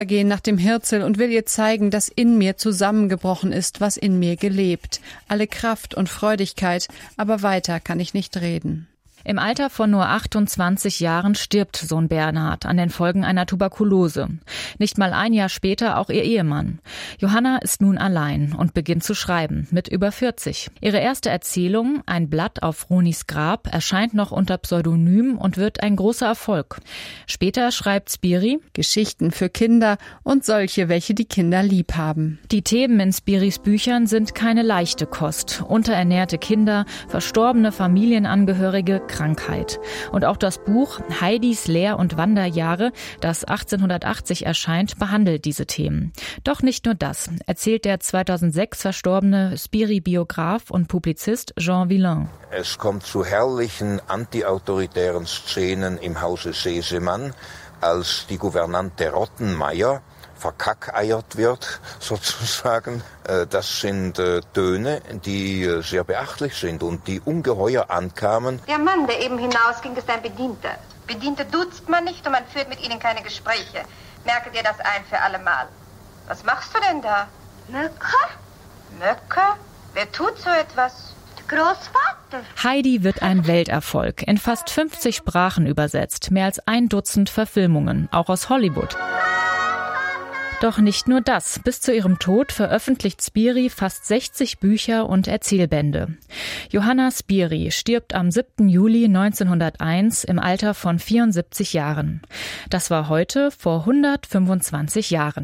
Gehen nach dem Hirzel und will ihr zeigen, dass in mir zusammengebrochen ist, was in mir gelebt. Alle Kraft und Freudigkeit, aber weiter kann ich nicht reden. Im Alter von nur 28 Jahren stirbt Sohn Bernhard an den Folgen einer Tuberkulose. Nicht mal ein Jahr später auch ihr Ehemann. Johanna ist nun allein und beginnt zu schreiben, mit über 40. Ihre erste Erzählung, Ein Blatt auf Ronis Grab, erscheint noch unter Pseudonym und wird ein großer Erfolg. Später schreibt Spiri Geschichten für Kinder und solche, welche die Kinder lieb haben. Die Themen in Spiris Büchern sind keine leichte Kost. Unterernährte Kinder, verstorbene Familienangehörige, Krankheit. Und auch das Buch Heidis Lehr- und Wanderjahre, das 1880 erscheint, behandelt diese Themen. Doch nicht nur das, erzählt der 2006 verstorbene Spiri-Biograf und Publizist Jean Villain. Es kommt zu herrlichen antiautoritären Szenen im Hause Sesemann, als die Gouvernante Rottenmeier verkackeiert wird, sozusagen. Das sind Töne, die sehr beachtlich sind und die ungeheuer ankamen. Der Mann, der eben hinausging, ist ein Bedienter. Bediente duzt man nicht und man führt mit ihnen keine Gespräche. Merke dir das ein für alle Mal. Was machst du denn da? Möcker? Möcker? Wer tut so etwas? Der Großvater. Heidi wird ein Welterfolg, in fast 50 Sprachen übersetzt, mehr als 1 Dutzend Verfilmungen, auch aus Hollywood. Doch nicht nur das. Bis zu ihrem Tod veröffentlicht Spiri fast 60 Bücher und Erzählbände. Johanna Spiri stirbt am 7. Juli 1901 im Alter von 74 Jahren. Das war heute vor 125 Jahren.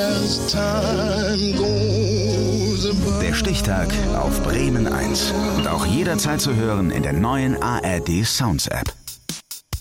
Der Stichtag auf Bremen 1. Und auch jederzeit zu hören in der neuen ARD Sounds App.